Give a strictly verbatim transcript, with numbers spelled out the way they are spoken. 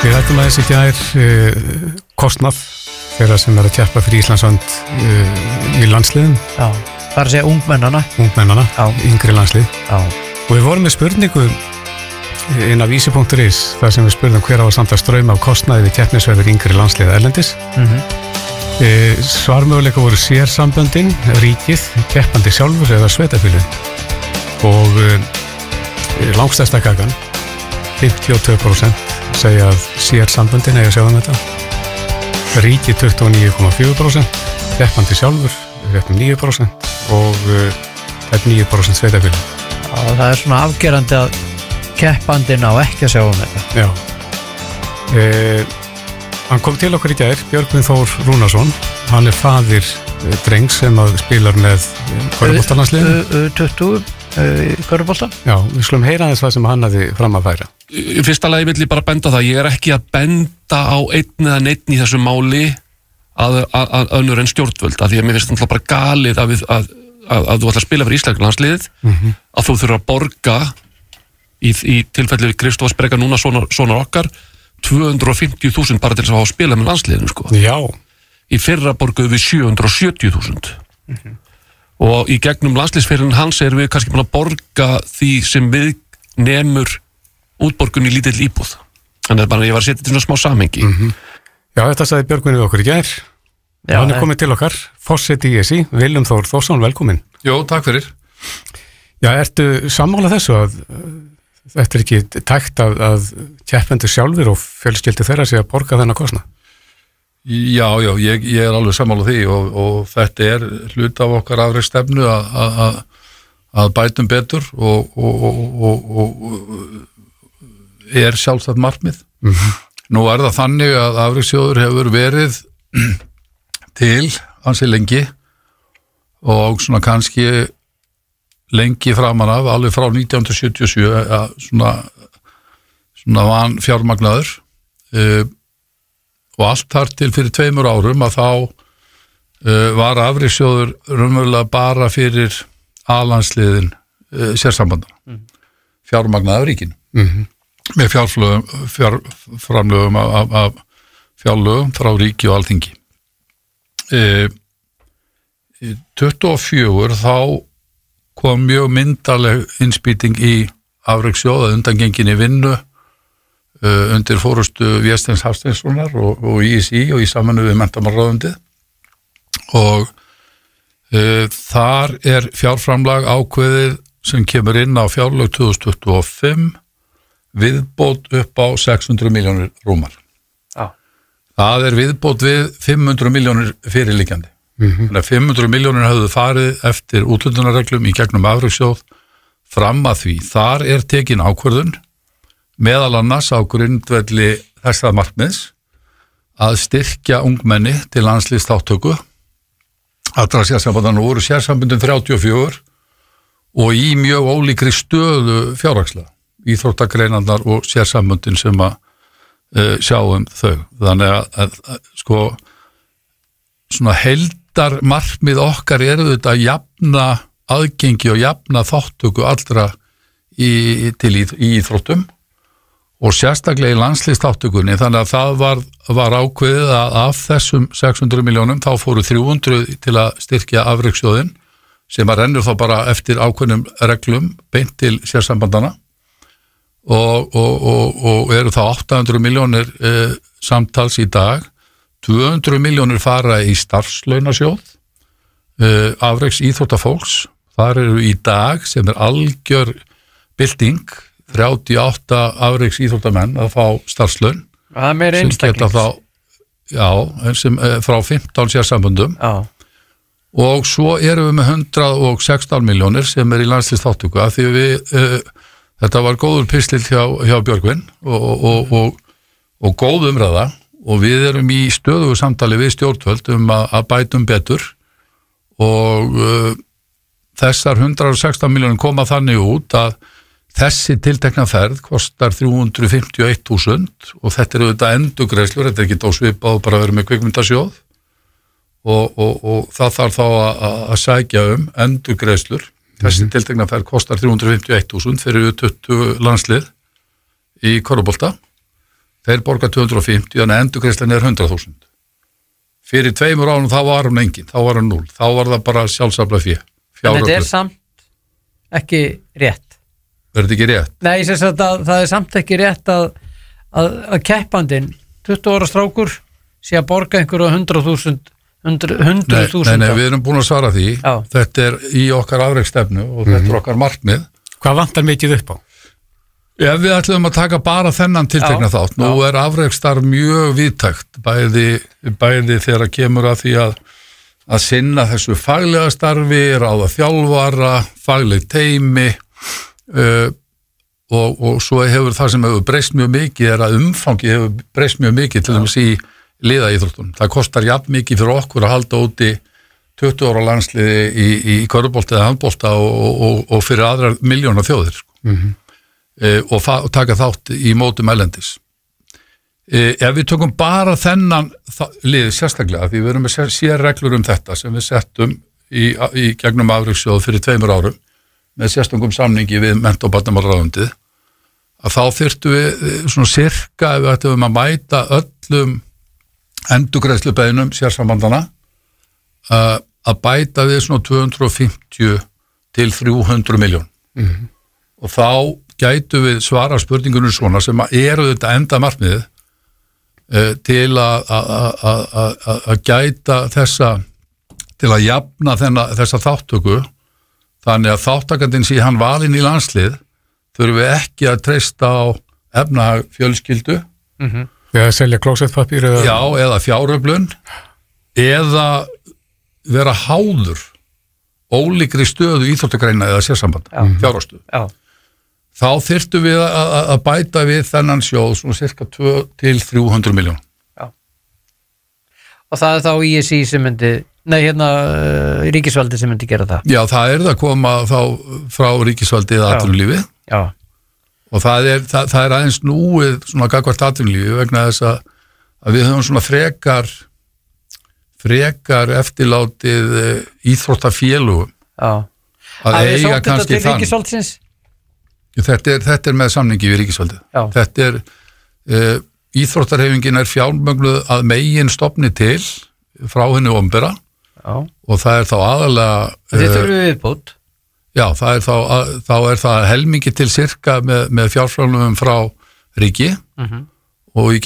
Við rættum aðeins í gær uh, kostnað þeirra sem er að keppa fyrir Íslandshönd uh, í landsliðum. Já, það er að segja ungmennana. Ungmennana, Já. Yngri landslið. Já. Og við vorum með spurningu inn af vísi punktur is þar sem við spurðum hver á að standa straum af kostnaði við keppnisverðir yngri landslið erlendis. Mm-hmm. uh, Svarmöguleika voru sérsamböndin, ríkið, keppandi sjálfur eða sveitarfélögin. Og uh, langstærsta kakan, fimmtíu og tvö prósent, segja að sérsamböndin eigi að sjá um þetta. Ríkið tuttugu og níu komma fjögur prósent, keppandi sjálfur rétt um níu prósent og uh, níu prósent sveitarfélög. Já, það er svona afgerandi að keppandinn á ekki að sjá um þetta. Já. Uh, hann kom til okkur í gær, Björgvin Þór Rúnarsson. Hann er faðir uh, drengs sem að spilar með körfuboltalandsliðinu. tuttugu í körfubolta. Já, við skulum heyra þess það sem hann hafði fram að færa. Í fyrsta lagi vill ég bara benda á það, ég er ekki að benda á einn eða neitt í þessu máli að, að, að önnur en stjórnvöld, að því að mér finnst það bara galið að, við, að, að, að þú ætla að spila fyrir íslenska landsliðið, mm-hmm. að þú þurfa að borga í, í tilfelli við Kristófs Breka núna sonar, sonar okkar tvö hundruð og fimmtíu þúsund bara til þess að hafa að spila með landsliðinu sko. Já. Í fyrra borguðu við sjö hundruð og sjötíu þúsund. Mm-hmm. Og í gegnum landsliðsferðin hans erum við kannski búin að borga því sem við nemur útborgun í lítill íbúð. Þannig að bara ég var að setja til svona smá samhengi. Mm-hmm. Já, þetta sagði Björgvin við okkur í gær. Já, hann er komið til okkar, forseti í S I, Willum Þór Þórsson, velkomin. Jó, takk fyrir. Já, ertu sammála þessu að þetta er ekki tækt að, að keppendur sjálfur og fjölskyldu þeirra sé að borga þennan kostnað? Já, já, ég, ég er alveg sammála því og, og þetta er hlut af okkar afreið stefnu að, að, að bætum betur og, og, og, og er sjálfstætt markmið. Mm-hmm. Nú er það þannig að afreikssjóður hefur verið til ansi lengi og svona kannski lengi framan af, alveg frá nítján hundruð sjötíu og sjö, að svona, svona van fjármagnaður uh, og allt þar til fyrir tveimur árum að þá uh, var afreikssjóður raunverulega bara fyrir A-landsliðin uh, sérsambandana, mm. fjármagnaði af ríkinu, mm-hmm. með fjárflögum, fjárframlögum af, af fjárlögum frá ríki og alþingi. Uh, tuttugu og fjögur þá kom mjög myndarleg innspýting í afreikssjóð að undangenginni vinnu Uh, undir fórustu Vésteins Hafsteinssonar og, og í S I og í samvinnu við menntamálaráðuneytið og uh, þar er fjárframlag ákveðið sem kemur inn á fjárlög tvö þúsund tuttugu og fimm viðbót upp á sex hundruð milljónir rúmar. Já. Það er viðbót við fimm hundruð milljónir fyrirliggjandi. Mm-hmm. Þannig að fimm hundruð milljónir höfðu farið eftir úthlutunarreglum í gegnum afreikssjóð fram að því. Þar er tekin ákvörðun meðal annars á grundvelli þessa markmiðs að styrkja ungmenni til landsliðsþátttöku. Allra sérsambandana voru sérsambundin þrjátíu og fjögur og í mjög ólíkri stöðu fjárhagslega, íþróttagreinarnar og sérsambundin sem að uh, sjáum þau. Þannig að, að, að sko svona heildar markmið okkar eru þetta að jafna aðgengi og jafna þátttöku allra í, til í, í íþróttum og sérstaklega í landsliðsþátttökunni, þannig að það var, var ákveðið að af þessum sex hundruð milljónum þá fóru þrjú hundruð til að styrkja afreikssjóðinn sem að rennur þá bara eftir ákveðnum reglum beint til sérsambandana og, og, og, og eru þá átta hundruð milljónir eh, samtals í dag, tvö hundruð milljónir fara í starfslaunasjóð eh, afreiks íþróttafólks, þar eru í dag sem er algjör bylting þrjátíu og átta afreiks íþróttamenn að fá starfslaun. Það er meira einstaklings. Já, sem frá fimmtán sérsamböndum. Já. Og svo erum við með hundrað og sextán milljónir sem er í landsliðsþátttöku af því við, uh, þetta var góður pistill hjá, hjá Björgvin og, og, og, og góð umræða og við erum í stöðugu samtali við stjórnvöld um að, að bætum betur og uh, þessar hundrað og sextán milljónir koma þannig út að þessi tiltekna ferð kostar þrjú hundruð fimmtíu og eitt þúsund og þetta eru þetta endurgreiðslur, þetta er ekki dósvipað bara að vera með kvikmyndasjóð og, og, og það þarf þá að, að sækja um endurgreiðslur. Þessi mm-hmm. tiltekna ferð kostar þrjú hundruð fimmtíu og eitt þúsund fyrir tuttugu landslið í körfubolta þeir borga tvö hundruð og fimmtíu en endurgreiðslan er hundrað þúsund. Fyrir tveimur árum þá var hún engin, þá var hún núll, þá var það bara sjálfsafla fjö. En þetta er samt ekki rétt. Er þetta ekki rétt? Nei, ég sést að það er samt ekki rétt að, að, að keppandinn, tuttugu ára strákur, sé að borga einhverju hundrað þúsund, hundrað þúsund. Nei, nei, nei, við erum búin að svara því. Já. Þetta er í okkar afreksstefnu og Mhm. þetta er okkar markmið. Hvað vantar mikið upp á? Ef við ætlum að taka bara þennan tiltekna Já, þátt, nú já. er afreksstarf mjög víðtækt, bæði, bæði þegar kemur að því að, að sinna þessu faglega starfi, ráða þjálfara, fagleg teymi uh, og, og svo hefur það sem hefur breyst mjög mikið er að umfangi hefur breyst mjög mikið til dæmis í liðaíþróttum. Það kostar jafn mikið fyrir okkur að halda úti tuttugu ára landsliði í, í, í körfubolta eða handbolta og, og, og fyrir aðrar miljónar þjóðir, sko. Mhm. Uh, og, og taka þátt í mótum erlendis. Uh, ef við tökum bara þennan lið sérstaklega, því við erum með sér reglur um þetta sem við settum í, í gegnum afrekssjóð fyrir tveimur árum með sérstöngum samningi við mennta- og barnamálaráðuneytið, að þá þyrftum við svona sirka ef við ættum að mæta öllum endurgreiðslubeiðnum sérsambandana uh, að bæta við svona tvö hundruð og fimmtíu til þrjú hundruð milljón. Mhm. Og þá gætu við svara spurningunum svona sem eru þetta enda markmiðið uh, til að gæta þessa, til að jafna þenna, þessa þáttöku, þannig að þáttakandinn sé hann valinn í landslið, þurfum við ekki að treysta á efnahag fjölskyldu, Mhm. Við að selja klósettpapír eða... já, eða fjáröflun, eða vera háður ólíkri stöðu íþróttagreina eða sérsambanda, fjárhagsstöðu. Já. Þá þyrftum við að, að bæta við þennan sjóð svona cirka tvö til þrjú hundruð milljón. Og það er þá I S I sem myndi, nei hérna uh, ríkisvaldi sem myndi gera það. Já, það er það að koma þá frá ríkisvaldi eða atvinnulífi Já. og það er, það, það er aðeins núið svona gagnvart atvinnulífi vegna þess að, að við höfum svona frekar frekar eftirlátið íþróttafélugum Já. að Hafið þið eiga sótt þetta kannski til þann. ríkisvaldsins? Þetta er, þetta er með samningi við ríkisvaldið. Já. Þetta er, uh, íþróttarhefingin er fjármögnuð að megin stofni til frá henni opinbera Já. og það er þá aðalega... Þið uh, þurfum við viðbót. Já, það er þá, að, þá er það helmingi til sirka með, með fjárframlöfum frá ríki Mhm. og í